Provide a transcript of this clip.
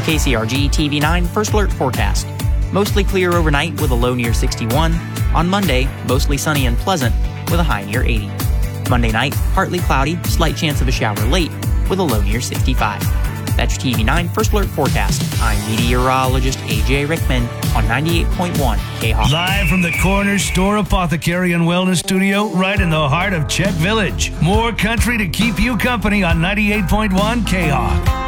KCRG TV9 First Alert forecast. Mostly clear overnight with a low near 61. On Monday, mostly sunny and pleasant with a high near 80. Monday night, partly cloudy, slight chance of a shower late with a low near 65. That's your TV9 First Alert forecast. I'm meteorologist AJ Rickman on 98.1 K-Hawk. Live from the Corner Store Apothecary and Wellness Studio, right in the heart of Czech Village. More country to keep you company on 98.1 K-Hawk.